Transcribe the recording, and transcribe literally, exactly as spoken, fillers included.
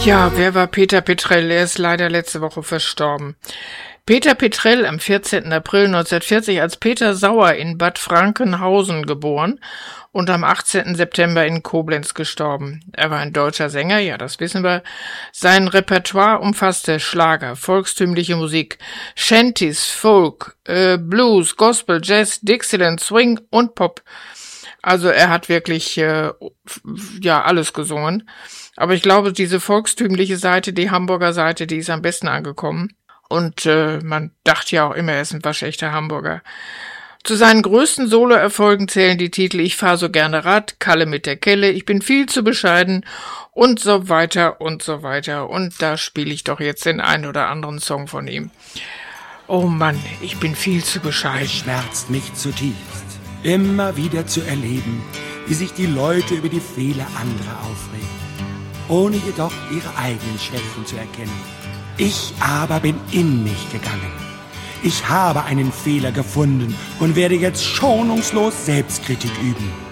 Ja, wer war Peter Petrell? Er ist leider letzte Woche verstorben. Peter Petrell, am vierzehnten April neunzehnhundertvierzig als Peter Sauer in Bad Frankenhausen geboren und am achtzehnten September in Koblenz gestorben. Er war ein deutscher Sänger, ja, das wissen wir. Sein Repertoire umfasste Schlager, volkstümliche Musik, Shanties, Folk, äh, Blues, Gospel, Jazz, Dixieland, Swing und Pop. Also er hat wirklich äh, ja alles gesungen. Aber ich glaube, diese volkstümliche Seite, die Hamburger Seite, die ist am besten angekommen. Und äh, man dachte ja auch immer, er ist ein waschechter Hamburger. Zu seinen größten Soloerfolgen zählen die Titel Ich fahr so gerne Rad, Kalle mit der Kelle, Ich bin viel zu bescheiden und so weiter und so weiter. Und da spiele ich doch jetzt den einen oder anderen Song von ihm. Oh Mann, ich bin viel zu bescheiden. Es schmerzt mich zutiefst, immer wieder zu erleben, wie sich die Leute über die Fehler anderer aufregen, ohne jedoch ihre eigenen Schwächen zu erkennen. Ich aber bin in mich gegangen. Ich habe einen Fehler gefunden und werde jetzt schonungslos Selbstkritik üben.